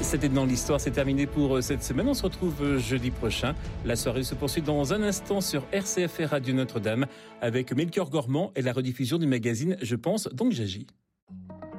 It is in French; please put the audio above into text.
C'était dans l'histoire, c'est terminé pour cette semaine. On se retrouve jeudi prochain. La soirée se poursuit dans un instant sur RCF Radio Notre-Dame avec Melchior Gormand et la rediffusion du magazine Je pense donc j'agis.